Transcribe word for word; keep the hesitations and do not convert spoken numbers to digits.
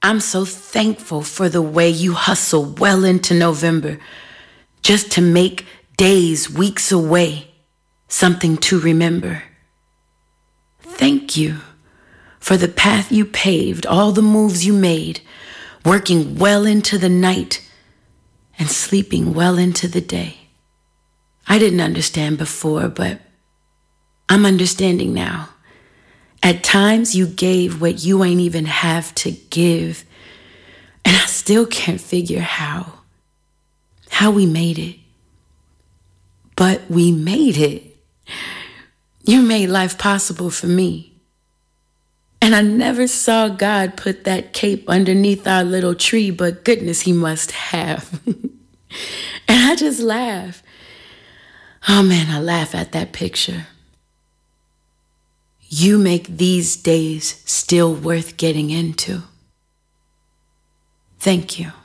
I'm so thankful for the way you hustle well into November just to make days, weeks away something to remember. Thank you for the path you paved, all the moves you made, working well into the night and sleeping well into the day. I didn't understand before, but I'm understanding now. At times you gave what you ain't even have to give, and I still can't figure how, how we made it. But we made it. You made life possible for me. And I never saw God put that cape underneath our little tree, but goodness, he must have. And I just laugh. Oh man, I laugh at that picture. You make these days still worth getting into. Thank you.